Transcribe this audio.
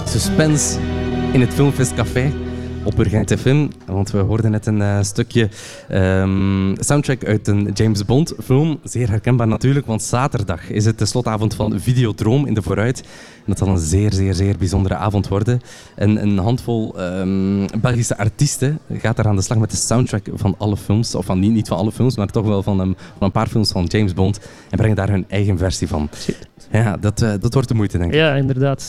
suspense in het Filmfestcafé op Urgent FM. Want we hoorden net een stukje soundtrack uit een James Bond film. Zeer herkenbaar natuurlijk, want zaterdag is het de slotavond van Videodroom in de Vooruit. En dat zal een zeer, zeer, zeer bijzondere avond worden. En een handvol Belgische artiesten gaat daar aan de slag met de soundtrack van alle films. Of van niet van alle films, maar toch wel van een paar films van James Bond. En brengen daar hun eigen versie van. Ja, dat wordt de moeite, denk ik. Ja, inderdaad.